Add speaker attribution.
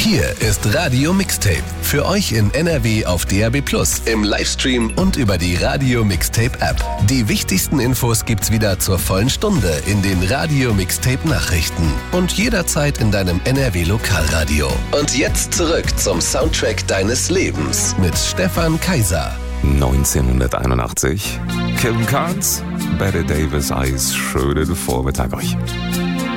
Speaker 1: Hier ist Radio Mixtape. Für euch in NRW auf DAB+, im Livestream und über die Radio Mixtape App. Die wichtigsten Infos gibt's wieder zur vollen Stunde in den Radio Mixtape Nachrichten und jederzeit in deinem NRW Lokalradio. Und jetzt zurück zum Soundtrack deines Lebens mit Stefan Kaiser.
Speaker 2: 1981. Kevin Carnes, Bette Davis, Eis, schönen Vormittag euch.